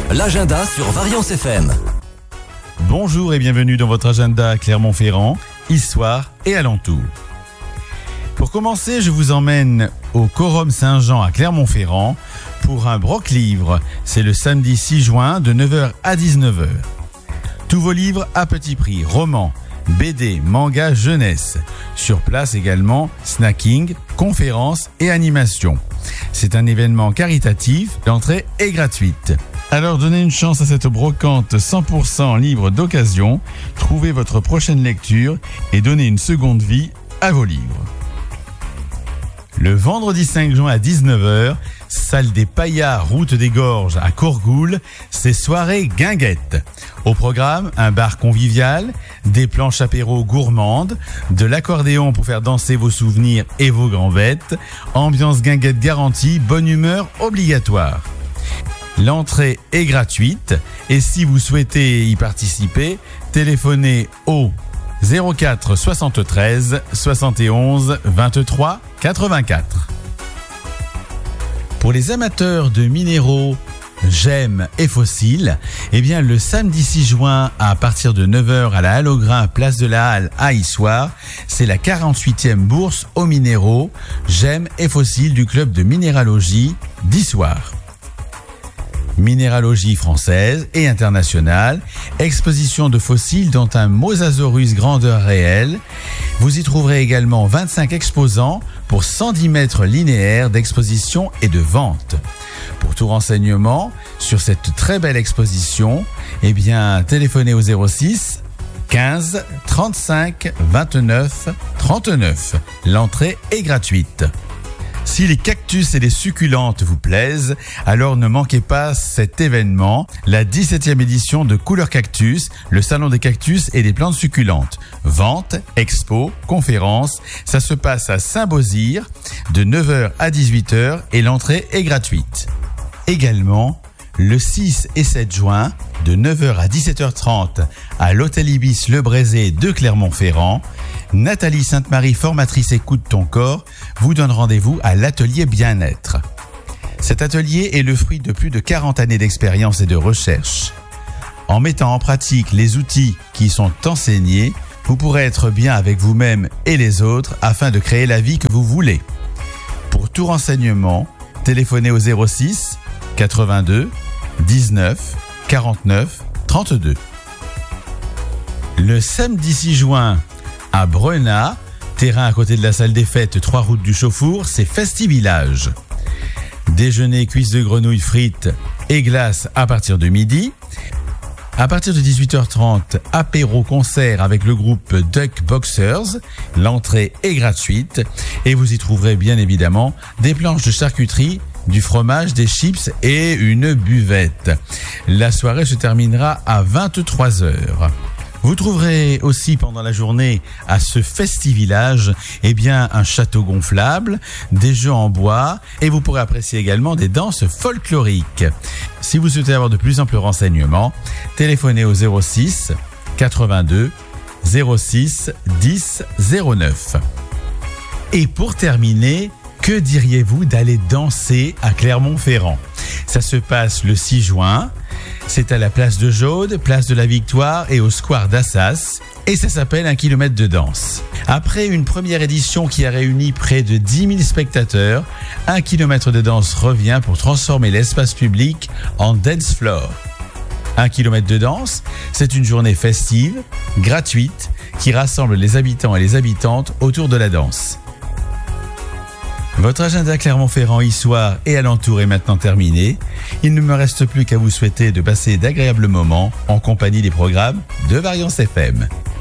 l'agenda sur Variance FM. Bonjour et bienvenue dans votre agenda Clermont-Ferrand, Histoire et alentours. Pour commencer, je vous emmène au Quorum Saint-Jean à Clermont-Ferrand pour un broc-livre. C'est le samedi 6 juin de 9h à 19h. Tous vos livres à petit prix, romans, BD, manga, jeunesse. Sur place également, snacking, conférences et animations. C'est un événement caritatif, l'entrée est gratuite. Alors donnez une chance à cette brocante 100% libre d'occasion, trouvez votre prochaine lecture et donnez une seconde vie à vos livres. Le vendredi 5 juin à 19h, salle des Paillards, route des Gorges à Courgoul, c'est soirée guinguette. Au programme, un bar convivial, des planches apéro gourmandes, de l'accordéon pour faire danser vos souvenirs et vos grands-bêtes, ambiance guinguette garantie, bonne humeur obligatoire. L'entrée est gratuite et si vous souhaitez y participer, téléphonez au 04 73 71 23 84. Pour les amateurs de minéraux, gemmes et fossiles, le samedi 6 juin à partir de 9h à la Halle au Grain, place de la Halle à Issoire, c'est la 48e bourse aux minéraux, gemmes et fossiles du club de minéralogie d'Issoire. Minéralogie française et internationale, exposition de fossiles dont un Mosasaurus grandeur réelle. Vous y trouverez également 25 exposants pour 110 mètres linéaires d'exposition et de vente. Pour tout renseignement sur cette très belle exposition, téléphonez au 06 15 35 29 39. L'entrée est gratuite. Si les cactus et les succulentes vous plaisent, alors ne manquez pas cet événement, la 17e édition de Couleur Cactus, le salon des cactus et des plantes succulentes. Vente, expo, conférence, ça se passe à Saint-Beauzire de 9h à 18h et l'entrée est gratuite. Également, le 6 et 7 juin, de 9h à 17h30 à l'Hôtel Ibis Le Brézé de Clermont-Ferrand, Nathalie Sainte-Marie, formatrice Écoute ton corps, vous donne rendez-vous à l'atelier bien-être. Cet atelier est le fruit de plus de 40 années d'expérience et de recherche. En mettant en pratique les outils qui y sont enseignés, vous pourrez être bien avec vous-même et les autres afin de créer la vie que vous voulez. Pour tout renseignement, téléphonez au 06 82 19 49 32. Le samedi 6 juin, à Brenat, terrain à côté de la salle des fêtes, 3 route du Chauffour, c'est Festivillage. Déjeuner, cuisses de grenouille frites et glaces à partir de midi. À partir de 18h30, apéro-concert avec le groupe Duck Boxers. L'entrée est gratuite et vous y trouverez bien évidemment des planches de charcuterie, du fromage, des chips et une buvette. La soirée se terminera à 23h. Vous trouverez aussi pendant la journée à ce Festivillage un château gonflable, des jeux en bois et vous pourrez apprécier également des danses folkloriques. Si vous souhaitez avoir de plus amples renseignements, téléphonez au 06 82 06 10 09. Et pour terminer, que diriez-vous d'aller danser à Clermont-Ferrand ? Ça se passe le 6 juin. C'est à la place de Jaude, place de la Victoire et au square d'Assas. Et ça s'appelle 1 kilomètre de danse. Après une première édition qui a réuni près de 10 000 spectateurs, 1 kilomètre de danse revient pour transformer l'espace public en dance floor. 1 kilomètre de danse, c'est une journée festive, gratuite, qui rassemble les habitants et les habitantes autour de la danse. Votre agenda Clermont-Ferrand, Issoire et alentour est maintenant terminé. Il ne me reste plus qu'à vous souhaiter de passer d'agréables moments en compagnie des programmes de Variance FM.